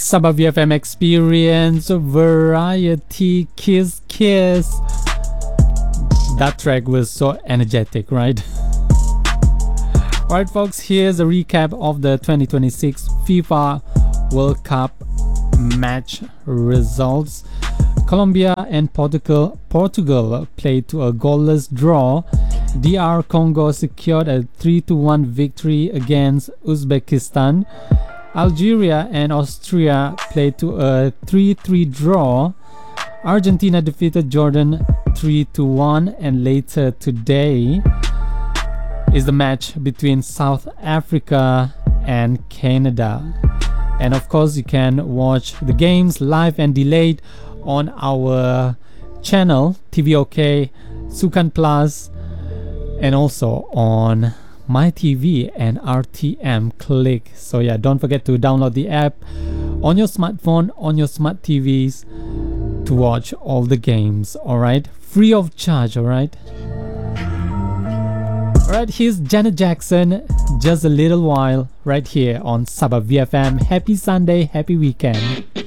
Sabah VFM Experience Variety Kiss Kiss. That track was so energetic, right? Alright folks, here's a recap of the 2026 FIFA World Cup match results. Colombia and Portugal played to a goalless draw. DR Congo secured a 3-1 victory against Uzbekistan. Algeria and Austria played to a 3-3 draw. Argentina defeated Jordan 3-1, and later today is the match between South Africa and Canada. And of course, you can watch the games live and delayed on our channel TVOK, Sukan Plus, and also on MyTV and RTM Click. So yeah, don't forget to download the app on your smartphone, on your smart TVs to watch all the games. Alright, free of charge. Alright, here's Janet Jackson, Just a Little While, right here on Sabah VFM. Happy Sunday, happy weekend.